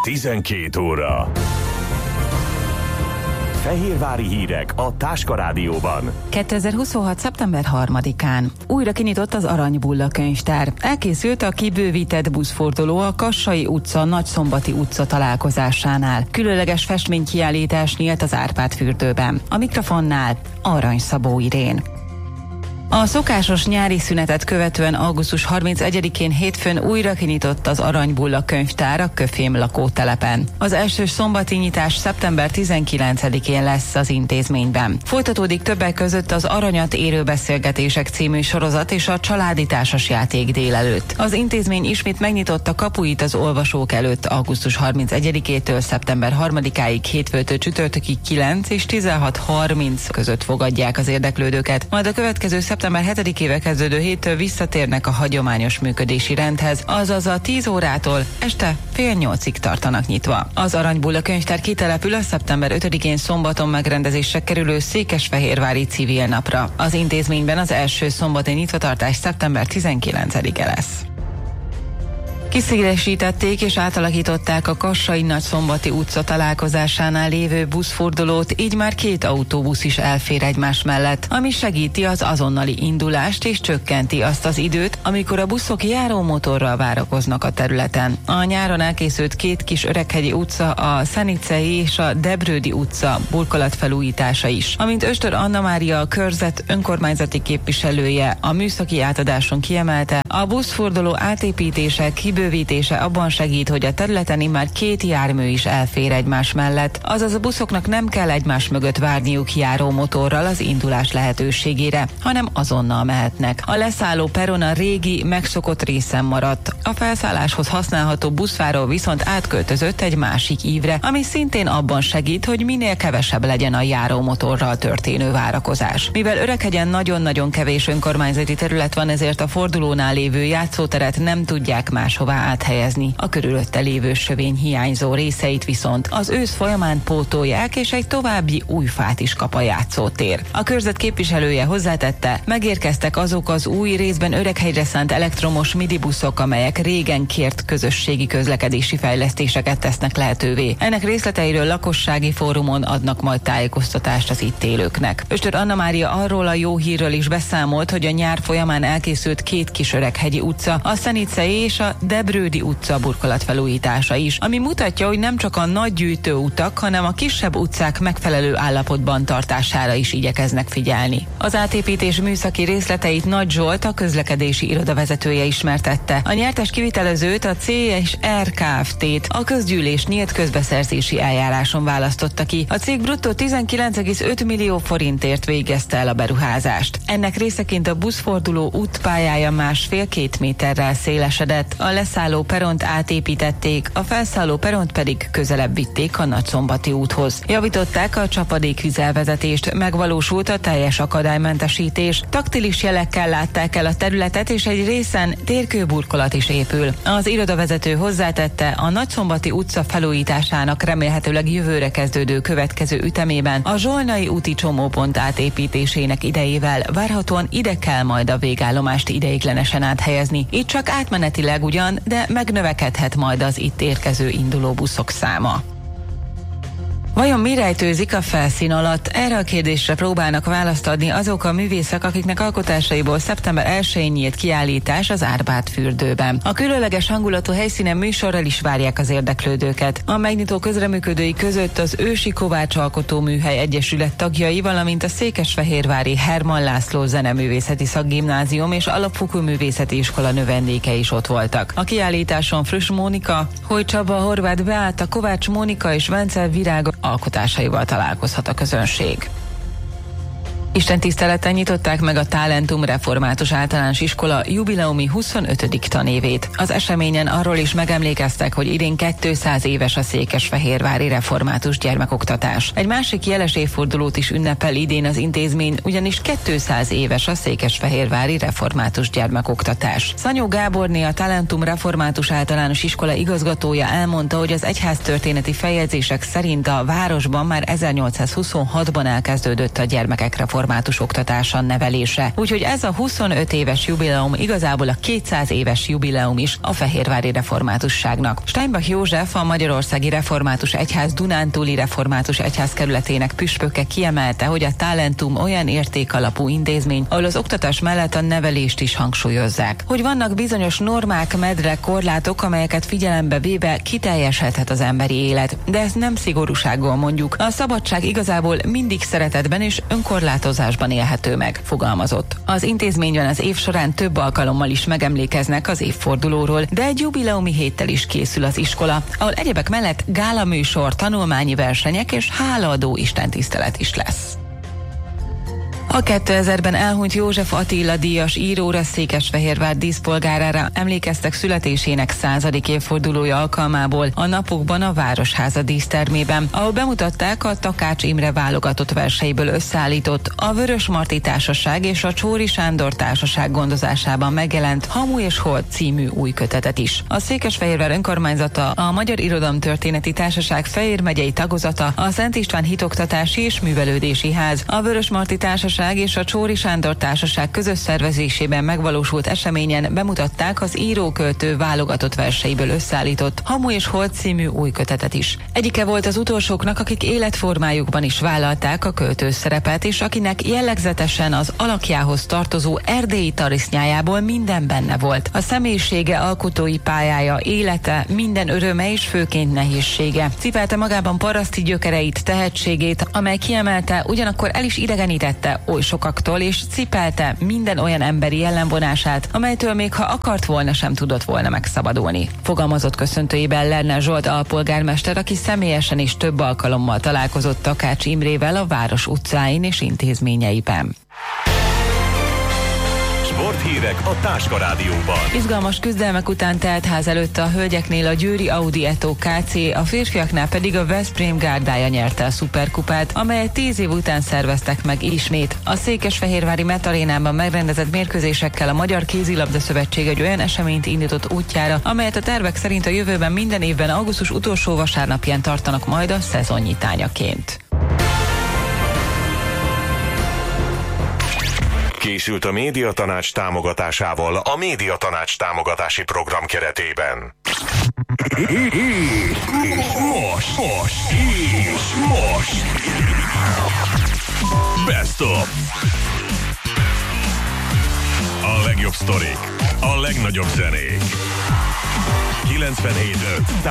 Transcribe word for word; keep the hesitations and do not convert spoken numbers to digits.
tizenkét óra. Fehérvári hírek a Táska Rádióban. kétezer-huszonhat. szeptember harmadikán újra kinyitott az Aranybulla könyvtár. Elkészült a kibővített buszforduló a Kassai utca, Nagyszombati utca találkozásánál. Különleges festménykiállítás nyílt az Árpád-fürdőben. A mikrofonnál Arany Szabó Irén. A szokásos nyári szünetet követően augusztus harmincegyedikén hétfőn újra kinyitott az Aranybulla könyvtár a Köfém lakótelepen. Az első szombati nyitás szeptember tizenkilencedikén lesz az intézményben. Folytatódik többek között az Aranyat érő beszélgetések című sorozat és a családi társasjáték délelőtt. Az intézmény ismét megnyitotta kapuit az olvasók előtt augusztus harmincegyedikétől szeptember harmadikáig hétfőtől csütörtökig kilenc és tizenhat harminc között fogadják az érdeklődőket, majd a következő szeptember hetedikével kezdődő héttől visszatérnek a hagyományos működési rendhez, azaz a tíz órától este fél nyolcig tartanak nyitva. Az Aranybulla könyvtár kitelepül a szeptember ötödikén szombaton megrendezésre kerülő Székesfehérvári Civil Napra. Az intézményben az első szombati nyitvatartás szeptember tizenkilencedike lesz. Kiszélesítették és átalakították a Kassai Nagyszombati utca találkozásánál lévő buszfordulót, így már két autóbusz is elfér egymás mellett, ami segíti az azonnali indulást és csökkenti azt az időt, amikor a buszok járómotorral várakoznak a területen. A nyáron elkészült két kis öreghegyi utca, a Szenicei és a Debrődi utca burkolatfelújítása is. Amint Östör Anna Mária, a körzet önkormányzati képviselője a műszaki átadáson kiemelte, a buszforduló átépítése, kibővítése abban segít, hogy a területen immár két jármű is elfér egymás mellett, azaz a buszoknak nem kell egymás mögött várniuk járó motorral az indulás lehetőségére, hanem azonnal mehetnek. A leszálló peron a régi, megszokott részen maradt. A felszálláshoz használható buszváró viszont átköltözött egy másik ívre, ami szintén abban segít, hogy minél kevesebb legyen a járó motorral történő várakozás. Mivel Öreghegyen nagyon-nagyon kevés önkormányzati terület van, ezért a fordulónál lévő játszóteret nem tudják máshová áthelyezni. A körülötte lévő sövény hiányzó részeit viszont az ősz folyamán pótolják, és egy további új fát is kap a játszótér. A körzet képviselője hozzátette, megérkeztek azok az új részben Öreghegyre szánt elektromos midibuszok, amelyek régen kért közösségi közlekedési fejlesztéseket tesznek lehetővé. Ennek részleteiről lakossági fórumon adnak majd tájékoztatást az itt élőknek. Östör Anna Mária arról a jó hírről is beszámolt, hogy a nyár folyamán elkészült két kis öreghegyi utca, a Szenicei és a Debrődi utca burkolatfelújítása is, ami mutatja, hogy nem csak a nagy gyűjtőutak, hanem a kisebb utcák megfelelő állapotban tartására is igyekeznek figyelni. Az átépítés műszaki részleteit Nagy Zsolt, a közlekedési iroda vezetője ismertette. A nyertes kivitelezőt, a C és R Kft-t a közgyűlés nyílt közbeszerzési eljáráson választotta ki. A cég bruttó tizenkilenc egész öt millió forintért végezte el a beruházást. Ennek részeként a buszforduló útpályája másfél-két méterrel szélesedett, a leszálló peront átépítették, a felszálló peront pedig közelebb vitték a Nagyszombati úthoz. Javították a csapadékvizelvezetést, megvalósult a teljes akadálymentesítés, taktilis jelekkel látták el a területet, és egy részen térkőburkolat is épül. Az irodavezető hozzátette, a Nagyszombati utca felújításának remélhetőleg jövőre kezdődő következő ütemében a Zsolnai úti csomópont átépítésének idejével várhatóan ide kell majd a végállomást ideiglenesen áthelyezni. Itt csak átmenetileg ugyan, de megnövekedhet majd az itt érkező induló buszok száma. Vajon mi rejtőzik a felszín alatt? Erre a kérdésre próbálnak választ adni azok a művészek, akiknek alkotásaiból szeptember elsején nyílt kiállítás az Árpád-fürdőben. A különleges hangulatú helyszínen műsorral is várják az érdeklődőket. A megnyitó közreműködői között az Ősi Kovács Alkotóműhely Egyesület tagjai, valamint a székesfehérvári Hermann László Zeneművészeti Szakgimnázium és Alapfokú Művészeti Iskola növendékei is ott voltak. A kiállításon Frös Mónika, Hogy Csaba, Horváth Beáta, Kovács Mónika és Vencel Virága alkotásaival találkozhat a közönség. Istentiszteleten nyitották meg a Talentum Református Általános Iskola jubileumi huszonötödik tanévét. Az eseményen arról is megemlékeztek, hogy idén kétszáz éves a székesfehérvári református gyermekoktatás. Egy másik jeles évfordulót is ünnepel idén az intézmény, ugyanis kétszáz éves a székesfehérvári református gyermekoktatás. Szanyó Gáborné, a Talentum Református Általános Iskola igazgatója elmondta, hogy az egyháztörténeti feljegyzések szerint a városban már ezernyolcszázhuszonhatban elkezdődött a gyermekek reformátusa református oktatása, nevelése. Úgyhogy ez a huszonöt éves jubileum igazából a kétszáz éves jubileum is a fehérvári reformátusságnak. Steinbach József, a Magyarországi Református Egyház Dunántúli Református Egyházkerületének püspöke kiemelte, hogy a Talentum olyan értékalapú intézmény, ahol az oktatás mellett a nevelést is hangsúlyozzák. Hogy vannak bizonyos normák, medrek, korlátok, amelyeket figyelembe véve kiteljesedhet az emberi élet, de ez nem szigorúsággal mondjuk. A szabadság igazából mindig szeretetben és önkorlátozásban élhető meg, fogalmazott. Az intézményben az év során több alkalommal is megemlékeznek az évfordulóról, de egy jubileumi héttel is készül az iskola, ahol egyebek mellett gálaműsor, tanulmányi versenyek és hálaadó istentisztelet is lesz. A kétezerben elhunyt József Attila díjas íróra, Székesfehérvár díszpolgárára emlékeztek születésének századik évfordulója alkalmából a napokban a Városháza dísztermében, ahol bemutatták a Takács Imre válogatott verseiből összeállított, a Vörösmarty Társaság és a Csóri Sándor Társaság gondozásában megjelent Hamu és Hold című új kötetet is. A Székesfehérvár önkormányzata, a Magyar Irodalomtörténeti Társaság Fejér megyei tagozata, a Szent István Hitoktatási és Művelődési Ház, a Vörösmarty Társaság és a Csóri Sándor Társaság közös szervezésében megvalósult eseményen bemutatták az író-költő válogatott verseiből összeállított Hamu és Hold című új kötetet is. Egyike volt az utolsóknak, akik életformájukban is vállalták a költő szerepet, és akinek jellegzetesen az alakjához tartozó erdélyi tarisznyájából minden benne volt. A személyisége, alkotói pályája, élete, minden öröme és főként nehézsége. Cipelte magában paraszti gyökereit, tehetségét, amely kiemelte, ugyanakkor el is idegenítette oly sokaktól, és cipelte minden olyan emberi jellemvonását, amelytől még ha akart volna, sem tudott volna megszabadulni. Fogalmazott köszöntőjében Lerner Zsolt alpolgármester, aki személyesen is több alkalommal találkozott Takács Imrével a város utcáin és intézményeiben. Sporthírek a Táska Rádióban. Izgalmas küzdelmek után telt ház előtt a hölgyeknél a győri Audi Eto ká cé, a férfiaknál pedig a Veszprém gárdája nyerte a szuperkupát, amelyet tíz év után szerveztek meg ismét. A székesfehérvári Metarénában megrendezett mérkőzésekkel a Magyar Kézilabda Szövetség egy olyan eseményt indított útjára, amelyet a tervek szerint a jövőben minden évben augusztus utolsó vasárnapján tartanak majd a szezonnyitányaként. Készült a Médiatanács támogatásával a Médiatanács támogatási program keretében. Most, most, és most. Best of. A legjobb sztorik, a legnagyobb zenék. kilencvenhét öt